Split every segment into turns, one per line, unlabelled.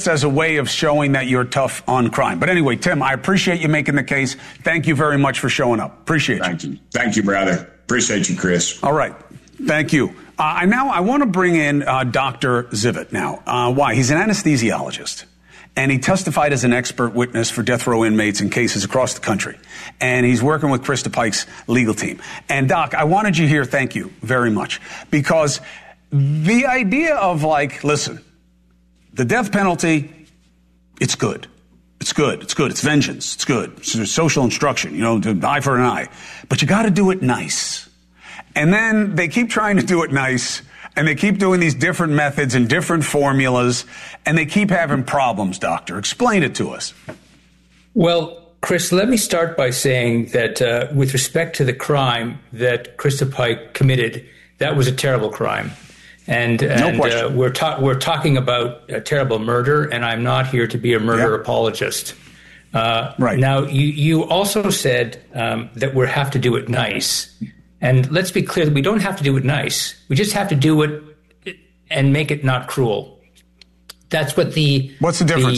as a way of showing that you're tough on crime. But anyway, Tim, I appreciate you making the case. Thank you very much for showing up. Appreciate you.
Thank you. Thank you, brother. Appreciate you, Chris.
All right. Thank you. Now I want to bring in Dr. Zivit now. Why? He's an anesthesiologist, and he testified as an expert witness for death row inmates in cases across the country. And he's working with Krista Pike's legal team. And, Doc, I wanted you here, thank you very much, because the idea of, like, listen, the death penalty, it's good. It's good. It's good. It's vengeance. It's good. It's social instruction, eye for an eye. But you got to do it nice. And then they keep trying to do it nice, and they keep doing these different methods and different formulas, and they keep having problems, Doctor. Explain it to us.
Well, Chris, let me start by saying that with respect to the crime that Krista Pike committed, that was a terrible crime. And we're talking about a terrible murder, and I'm not here to be a murder apologist.
Right.
Now, you also said that we have to do it nice. And let's be clear that we don't have to do it nice. We just have to do it and make it not cruel. That's what
What's the difference?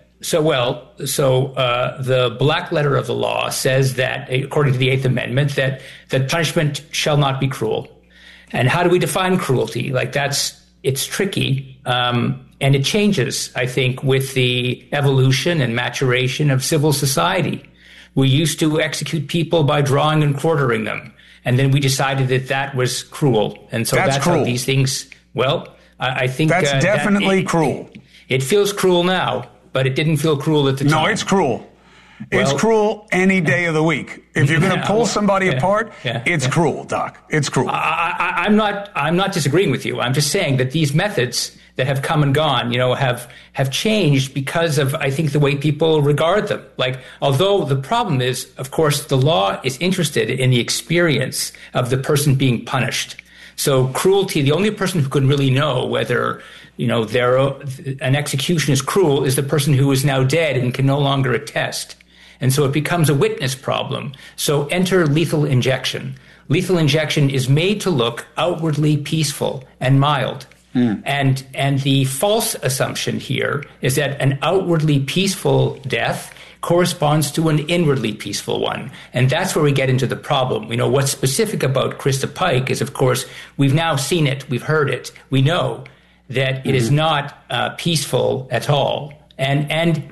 The black letter of the law says that, according to the Eighth Amendment, that punishment shall not be cruel. And how do we define cruelty? It's tricky. And it changes, I think, with the evolution and maturation of civil society. We used to execute people by drawing and quartering them. And then we decided that was cruel. And so that's
cruel.
How these things, I think
that's definitely cruel.
It feels cruel now, but it didn't feel cruel at the time.
No, it's cruel. It's cruel any day of the week. If you're going to pull somebody apart, it's cruel, Doc. It's cruel.
I'm not disagreeing with you. I'm just saying that these methods that have come and gone, have changed because of, I think, the way people regard them. Although the problem is, of course, the law is interested in the experience of the person being punished. So cruelty, the only person who can really know whether, an execution is cruel is the person who is now dead and can no longer attest. And so it becomes a witness problem. So enter lethal injection. Lethal injection is made to look outwardly peaceful and mild. And the false assumption here is that an outwardly peaceful death corresponds to an inwardly peaceful one. And that's where we get into the problem. What's specific about Krista Pike is, of course, we've now seen it, we've heard it, we know that it is not peaceful at all. And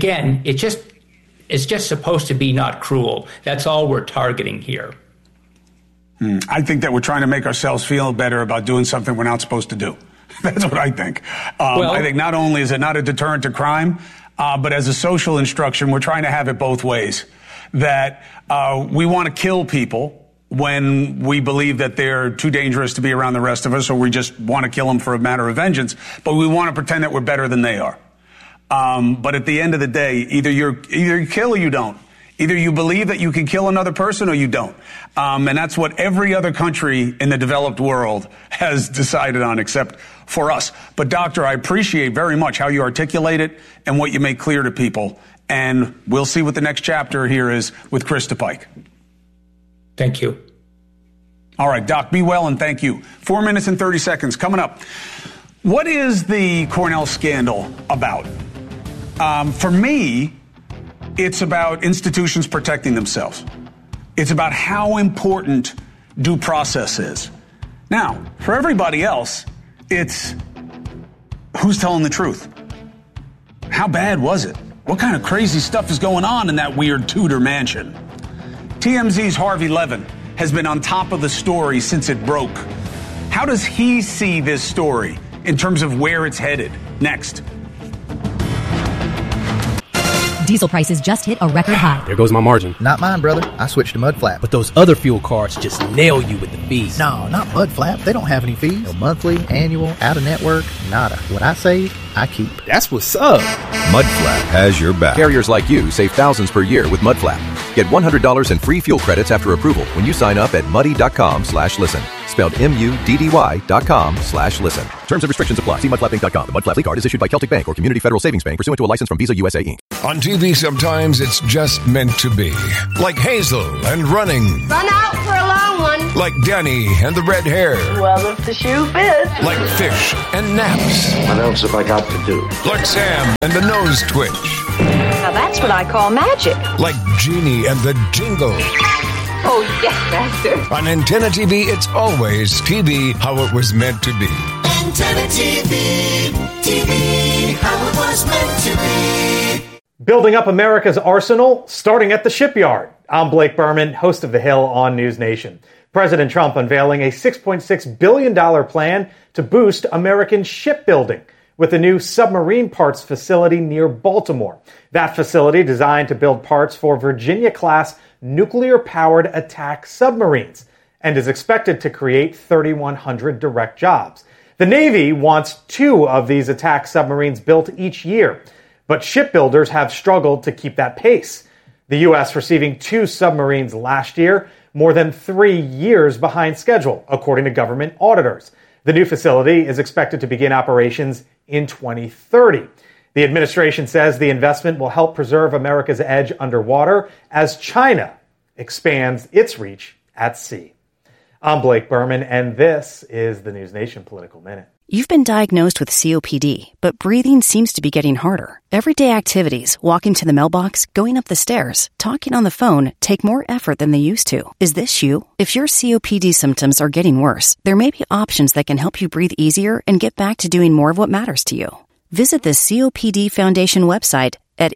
it's just supposed to be not cruel. That's all we're targeting here.
I think that we're trying to make ourselves feel better about doing something we're not supposed to do. That's what I think. I think not only is it not a deterrent to crime, but as a social instruction, we're trying to have it both ways. That we want to kill people when we believe that they're too dangerous to be around the rest of us, or we just want to kill them for a matter of vengeance, but we want to pretend that we're better than they are. But at the end of the day, either you kill or you don't. Either you believe that you can kill another person or you don't. And that's what every other country in the developed world has decided on, except for us. But, Doctor, I appreciate very much how you articulate it and what you make clear to people. And we'll see what the next chapter here is with Krista Pike.
Thank you.
All right, Doc, be well and thank you. 4 minutes and 30 seconds coming up. What is the Cornell scandal about? For me, it's about institutions protecting themselves. It's about how important due process is. Now, for everybody else, it's who's telling the truth. How bad was it? What kind of crazy stuff is going on in that weird Tudor mansion? TMZ's Harvey Levin has been on top of the story since it broke. How does he see this story in terms of where it's headed? Next.
Diesel prices just hit a record high.
There goes my margin.
Not mine, brother. I switched to Mudflap.
But those other fuel cards just nail you with the fees.
No, not Mudflap. They don't have any fees. No monthly, annual, out-of-network, nada. What I save, I keep.
That's what's up.
Mudflap has your back. Carriers like you save thousands per year with Mudflap. Get $100 in free fuel credits after approval when you sign up at muddy.com/listen. Spelled MUDDY.com/listen. Terms and restrictions apply. See mudflapinc.com. The Mudflap card is issued by Celtic Bank or Community Federal Savings Bank pursuant to a license from Visa USA Inc.
On TV, sometimes it's just meant to be. Like Hazel and Running.
Run out for a long one.
Like Danny and the red hair.
Well, if the shoe fits.
Like Fish and Naps.
What else have I got to do?
Like Sam and the nose twitch.
Now that's what I call magic.
Like Genie and the jingle.
Oh, yes, Master.
On Antenna TV, it's always TV how it was meant to be.
Antenna TV, TV how it was meant to be.
Building up America's arsenal, starting at the shipyard. I'm Blake Berman, host of The Hill on News Nation. President Trump unveiling a $6.6 billion plan to boost American shipbuilding with a new submarine parts facility near Baltimore. That facility designed to build parts for Virginia-class nuclear-powered attack submarines and is expected to create 3,100 direct jobs. The Navy wants 2 of these attack submarines built each year, but shipbuilders have struggled to keep that pace. The U.S. receiving 2 submarines last year, more than 3 years behind schedule, according to government auditors. The new facility is expected to begin operations in 2030. The administration says the investment will help preserve America's edge underwater as China expands its reach at sea. I'm Blake Berman, and this is the News Nation Political Minute.
You've been diagnosed with COPD, but breathing seems to be getting harder. Everyday activities, walking to the mailbox, going up the stairs, talking on the phone, take more effort than they used to. Is this you? If your COPD symptoms are getting worse, there may be options that can help you breathe easier and get back to doing more of what matters to you. Visit the COPD Foundation website at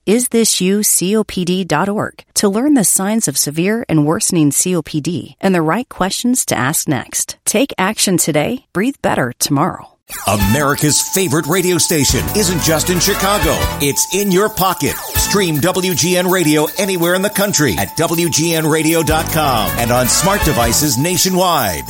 isthisyoucopd.org to learn the signs of severe and worsening COPD and the right questions to ask next. Take action today. Breathe better tomorrow.
America's favorite radio station isn't just in Chicago. It's in your pocket. Stream WGN Radio anywhere in the country at WGNradio.com and on smart devices nationwide.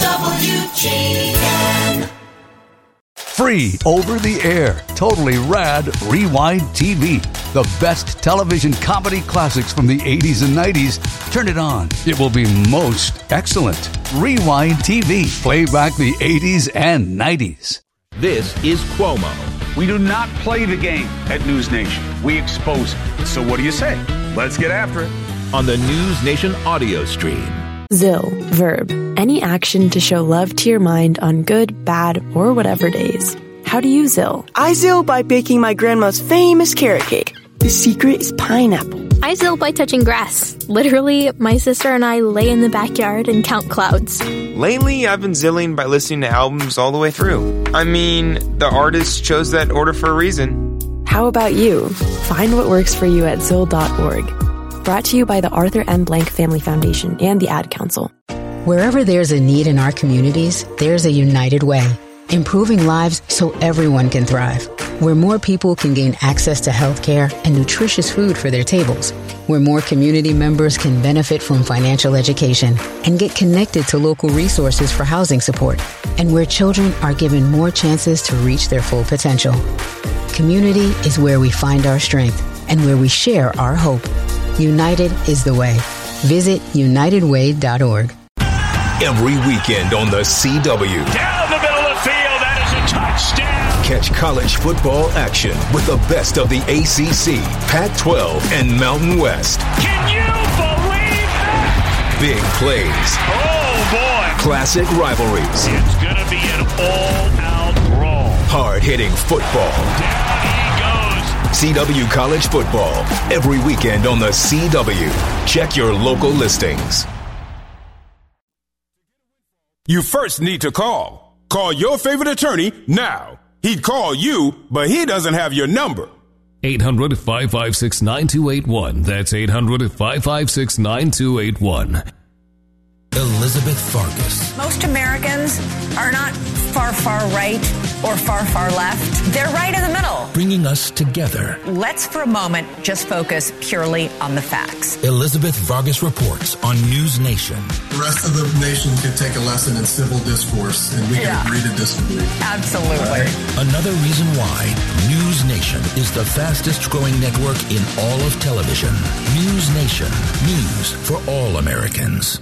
WGN.
Free over the air, totally rad Rewind TV. The best television comedy classics from the 80s and 90s. Turn it on. It will be most excellent. Rewind TV. Play back the 80s and 90s.
This is Cuomo.
We do not play the game at News Nation. We expose it. So what do you say? Let's get after it.
On the News Nation audio stream.
Zill, verb, any action to show love to your mind on good, bad, or whatever days. How do you Zill?
I Zill by baking my grandma's famous carrot cake. The secret is pineapple.
I Zill by touching grass. Literally, my sister and I lay in the backyard and count clouds.
Lately, I've been Zilling by listening to albums all the way through. I mean, the artist chose that order for a reason.
How about you? Find what works for you at Zill.org. Brought to you by the Arthur M. Blank Family Foundation and the Ad Council.
Wherever there's a need in our communities, there's a United Way. Improving lives so everyone can thrive. Where more people can gain access to health care and nutritious food for their tables. Where more community members can benefit from financial education and get connected to local resources for housing support. And where children are given more chances to reach their full potential. Community is where we find our strength and where we share our hope. United is the way. Visit unitedway.org.
Every weekend on the CW.
Down the middle of the field, that is a touchdown.
Catch college football action with the best of the ACC, Pac-12, and Mountain West.
Can you believe that?
Big plays.
Oh, boy.
Classic rivalries.
It's going to be an all-out brawl.
Hard-hitting football.
Down he goes.
CW College Football. Every weekend on the CW. Check your local listings.
You first need to call. Call your favorite attorney now. He'd call you, but he doesn't have your number.
800-556-9281. That's 800-556-9281.
Elizabeth Farkas.
Most Americans are not far right or far left. They're right in the middle.
Bringing us together.
Let's for a moment just focus purely on the facts.
Elizabeth Vargas reports on News Nation.
The rest of the nation could take a lesson in civil discourse, and we can agree to disagree.
Absolutely.
Right. Another reason why News Nation is the fastest growing network in all of television. News Nation. News for all Americans.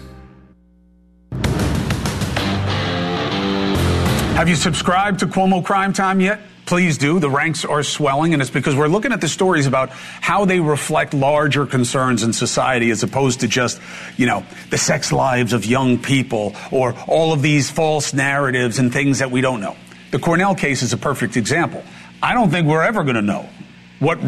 Have you subscribed to Cuomo Crime Time yet? Please do. The ranks are swelling, and it's because we're looking at the stories about how they reflect larger concerns in society as opposed to just, the sex lives of young people or all of these false narratives and things that we don't know. The Cornell case is a perfect example. I don't think we're ever going to know what